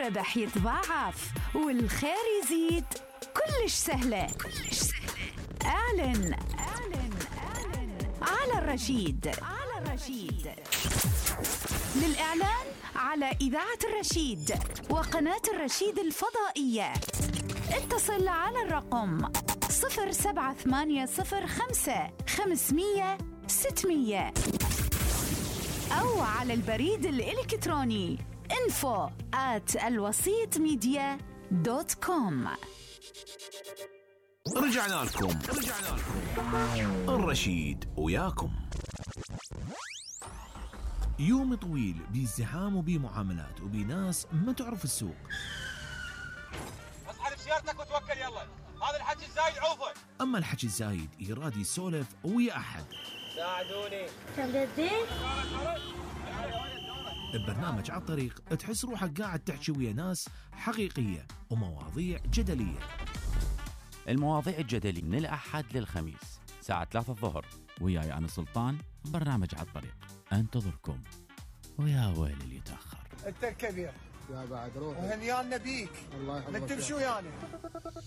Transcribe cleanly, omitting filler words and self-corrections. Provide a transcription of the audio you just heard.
الربح يتضاعف والخير يزيد. كلش سهلة. اعلن على الرشيد. للإعلان على إذاعة الرشيد وقناة الرشيد الفضائية اتصل على الرقم 07805 أو على البريد الإلكتروني info@alwasitmedia.com. رجعنا لكم الرشيد وياكم. يوم طويل بازدحام وبمعاملات وبناس ما تعرف السوق. اسحب سيارتك وتوكل يلا، هذا الحكي الزايد عوفه. اما الحكي الزايد يراد يسولف ويا احد. ساعدوني. تبدين؟ ببرنامج على الطريق تحس روحك قاعد تحكي ويا ناس حقيقية ومواضيع جدلية. المواضيع الجدلية من الأحد للخميس ساعة 3 الظهر وياي أنا سلطان. برنامج على الطريق أنتظركم. ويا ويل اللي يتأخر. انت الكبير يا بعد روح وهنيانا بيك. الله يحفظك. نكتب شو يعني؟